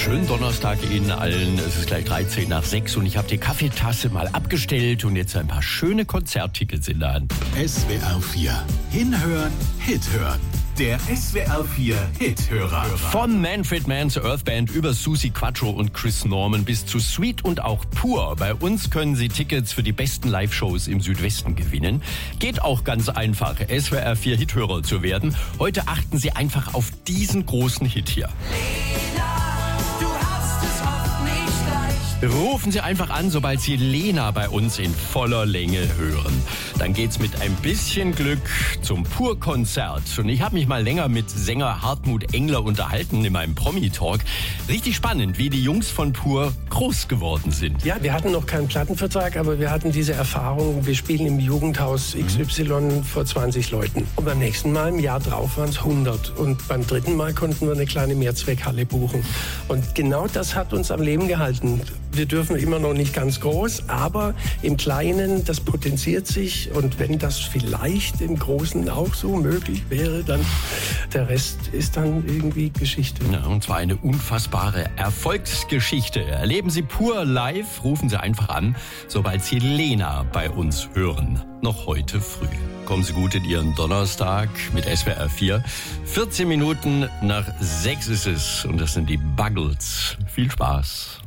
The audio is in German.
Schönen Donnerstag Ihnen allen. Es ist gleich 13 nach 6 und ich habe die Kaffeetasse mal abgestellt und jetzt ein paar schöne Konzerttickets in der Hand. SWR 4. Hinhören, Hit hören. Der SWR 4 Hithörer. Von Manfred Mann's Earth Band über Suzi Quatro und Chris Norman bis zu Sweet und auch Pur. Bei uns können Sie Tickets für die besten Live-Shows im Südwesten gewinnen. Geht auch ganz einfach, SWR 4 Hithörer zu werden. Heute achten Sie einfach auf diesen großen Hit hier. Rufen Sie einfach an, sobald Sie Lena bei uns in voller Länge hören. Dann geht's mit ein bisschen Glück zum Pur-Konzert. Und ich habe mich mal länger mit Sänger Hartmut Engler unterhalten in meinem Promi-Talk. Richtig spannend, wie die Jungs von Pur groß geworden sind. Ja, wir hatten noch keinen Plattenvertrag, aber wir hatten diese Erfahrung. Wir spielen im Jugendhaus XY vor 20 Leuten. Und beim nächsten Mal, im Jahr drauf, waren es 100. Und beim dritten Mal konnten wir eine kleine Mehrzweckhalle buchen. Und genau das hat uns am Leben gehalten. Wir dürfen immer noch nicht ganz groß, aber im Kleinen, das potenziert sich. Und wenn das vielleicht im Großen auch so möglich wäre, dann der Rest ist dann irgendwie Geschichte. Ja, und zwar eine unfassbare Erfolgsgeschichte. Erleben Sie Pur live, rufen Sie einfach an, sobald Sie Lena bei uns hören. Noch heute früh. Kommen Sie gut in Ihren Donnerstag mit SWR 4. 14 Minuten nach 6 ist es und das sind die Buggles. Viel Spaß.